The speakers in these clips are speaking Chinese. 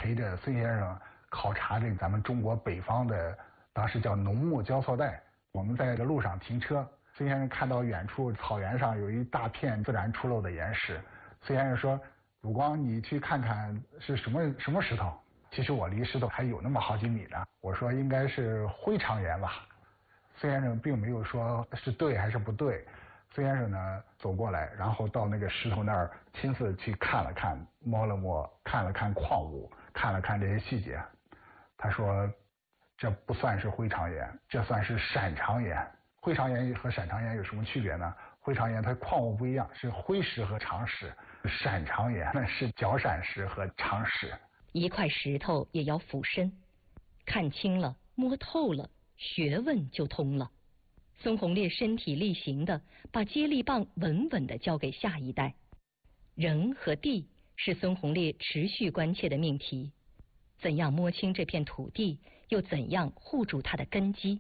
陪着孙先生考察这个咱们中国北方的当时叫农牧交错带。我们在这路上停车，孙先生看到远处草原上有一大片自然出露的岩石。孙先生说：“鲁光，你去看看是什么石头？”其实我离石头还有那么好几米呢。我说应该是灰长岩吧。孙先生并没有说是对还是不对。孙先生呢走过来，然后到那个石头那儿亲自去看了看，摸了摸，看了看矿物，看了看这些细节。他说这不算是灰长岩，这算是闪长岩。灰长岩和闪长岩有什么区别呢？灰长岩它矿物不一样，是灰石和长石；闪长岩那是角闪石和长石。 一块石头也要俯身，看清了，摸透了，学问就通了。孙红烈身体力行的把接力棒稳稳地交给下一代。人和地是孙红烈持续关切的命题。怎样摸清这片土地，又怎样护住它的根基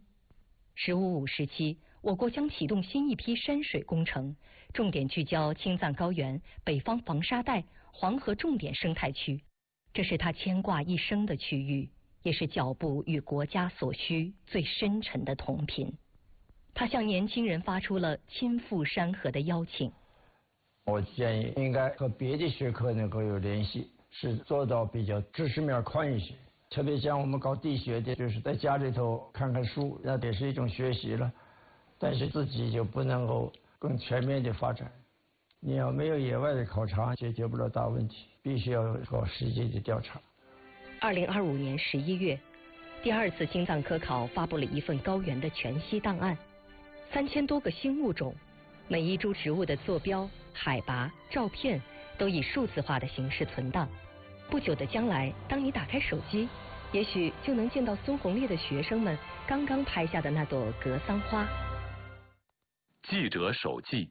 ？15·5时期，我国将启动新一批山水工程，重点聚焦青藏高原、北方防沙带、黄河重点生态区。这是他牵挂一生的区域，也是脚步与国家所需最深沉的同频。他向年轻人发出了亲赴山河的邀请。 我建议应该和别的学科能够有联系，是做到比较知识面宽一些。特别像我们搞地学的，就是在家里头看看书，那也是一种学习了。但是自己就不能够更全面的发展。你要没有野外的考察，解决不了大问题，必须要搞实际的调查。 2025年11月，第2次青藏科考发布了一份高原的全息档案，3000多个新物种，每一株植物的坐标、海拔、照片都以数字化的形式存档。不久的将来，当你打开手机，也许就能见到孙红烈的学生们刚刚拍下的那朵格桑花。 记者手记。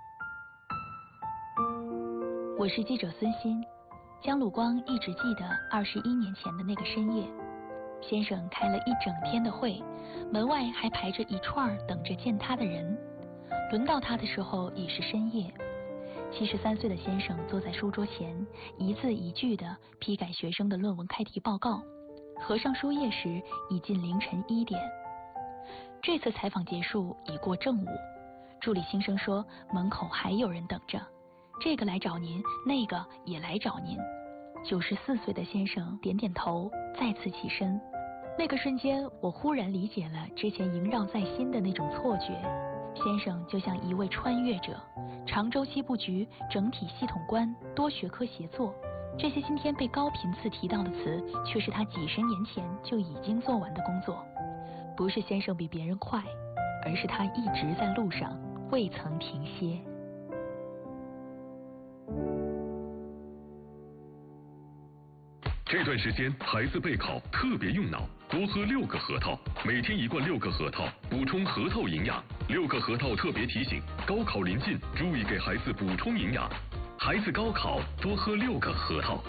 我是记者孙鑫。江鲁光一直记得21年前的那个深夜，先生开了一整天的会，门外还排着一串等着见他的人。轮到他的时候已是深夜。73岁的先生坐在书桌前，一字一句地批改学生的论文开题报告。合上书页时已近凌晨1点。这次采访结束已过正午，助理新生说门口还有人等着，这个来找您，那个也来找您。94岁的先生点点头，再次起身。那个瞬间，我忽然理解了之前萦绕在心的那种错觉。先生就像一位穿越者，长周期布局、整体系统观、多学科协作，这些今天被高频次提到的词，却是他几十年前就已经做完的工作。不是先生比别人快，而是他一直在路上，未曾停歇。 这段时间孩子备考特别用脑，多喝6个核桃，每天1罐6个核桃，补充核桃营养。6个核桃特别提醒：高考临近，注意给孩子补充营养。孩子高考多喝6个核桃。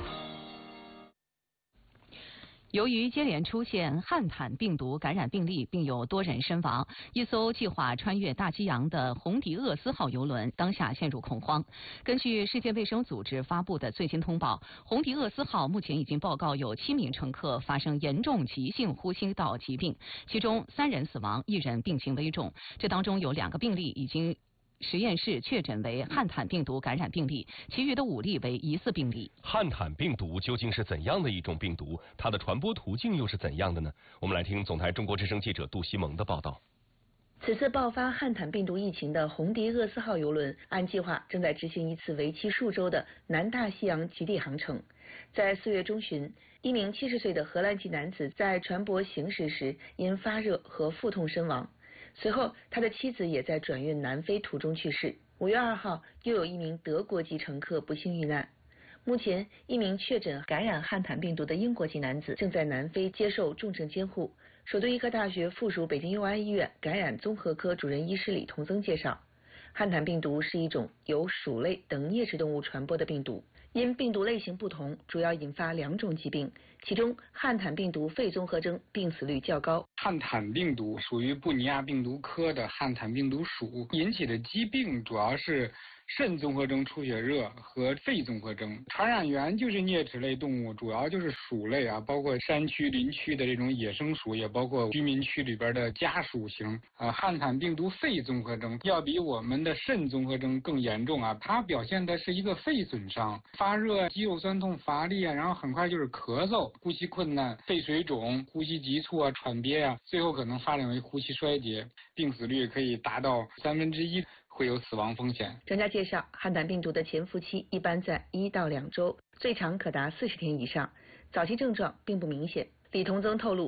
由于接连出现汉坦病毒感染病例，并有多人身亡，一艘计划穿越大西洋的红迪厄斯号邮轮当下陷入恐慌。根据世界卫生组织发布的最新通报，红迪厄斯号目前已经报告有7名乘客发生严重急性呼吸道疾病，其中3人死亡，1人病情危重。这当中有2个病例已经实验室确诊为汉坦病毒感染病例，其余的5例为疑似病例。 汉坦病毒究竟是怎样的一种病毒？它的传播途径又是怎样的呢？我们来听总台中国之声记者杜西蒙的报道。 此次爆发汉坦病毒疫情的红迪厄斯号邮轮，按计划正在执行一次为期数周的南大西洋极地航程。在4月中旬，一名70岁的荷兰籍男子在船舶行驶时因发热和腹痛身亡。随后，他的妻子也在转运南非途中去世。5月2号，又有一名德国籍乘客不幸遇难。目前，一名确诊感染汉坦病毒的英国籍男子正在南非接受重症监护。首都医科大学附属北京佑安医院感染综合科主任医师李同增介绍，汉坦病毒是一种由鼠类等啮齿动物传播的病毒，因病毒类型不同，主要引发2种疾病，其中汉坦病毒肺综合征病死率较高。 汉坦病毒属于布尼亚病毒科的汉坦病毒属，引起的疾病主要是肾综合征出血热和肺综合征。传染源就是啮齿类动物，主要就是鼠类啊，包括山区、林区的这种野生鼠，也包括居民区里边的家属型。汉坦病毒肺综合征要比我们的肾综合征更严重啊，它表现的是一个肺损伤，发热、肌肉酸痛、乏力啊，然后很快就是咳嗽、呼吸困难、肺水肿、呼吸急促啊、喘憋啊，最后可能发展为呼吸衰竭，病死率可以达到1/3，会有死亡风险。 专家介绍，汉坦病毒的潜伏期一般在1到2周，最长可达40天以上，早期症状并不明显。李同增透露，